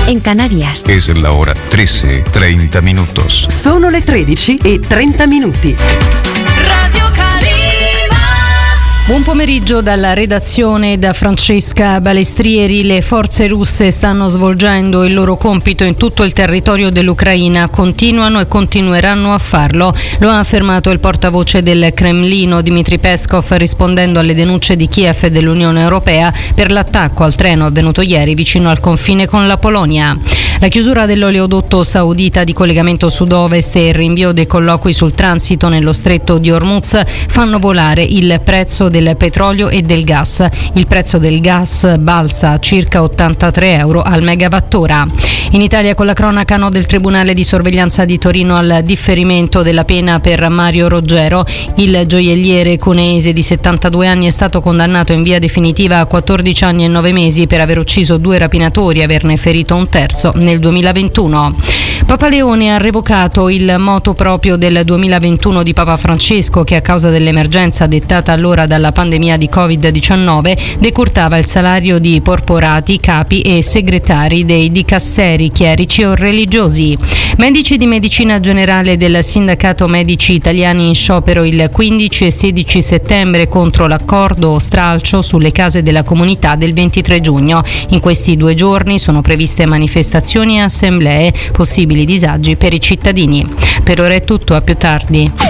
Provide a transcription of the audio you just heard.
en Canarias. Es la hora 13:30 minutos. Sono le 13:30. Radio Calima. Buon pomeriggio dalla redazione da Francesca Balestrieri. Le forze russe stanno svolgendo il loro compito in tutto il territorio dell'Ucraina, continuano e continueranno a farlo. Lo ha affermato il portavoce del Cremlino Dmitry Peskov, rispondendo alle denunce di Kiev e dell'Unione Europea per l'attacco al treno avvenuto ieri vicino al confine con la Polonia. La chiusura dell'oleodotto saudita di collegamento sud-ovest e il rinvio dei colloqui sul transito nello stretto di Hormuz fanno volare il prezzo del petrolio e del gas. Il prezzo del gas balza a circa 83 euro al megawattora. In Italia, con la cronaca no del Tribunale di sorveglianza di Torino al differimento della pena per Mario Roggero, il gioielliere cuneese di 72 anni è stato condannato in via definitiva a 14 anni e 9 mesi per aver ucciso 2 rapinatori e averne ferito un terzo nel 2021. Papa Leone ha revocato il moto proprio del 2021 di Papa Francesco, che a causa dell'emergenza dettata allora dalla pandemia di Covid-19 decurtava il salario di porporati, capi e segretari dei dicasteri, chierici o religiosi. Medici di medicina generale del Sindacato Medici Italiani in sciopero il 15 e 16 settembre contro l'accordo o stralcio sulle case della comunità del 23 giugno. In questi 2 giorni sono previste manifestazioni e assemblee, possibili disagi per i cittadini. Per ora è tutto, a più tardi.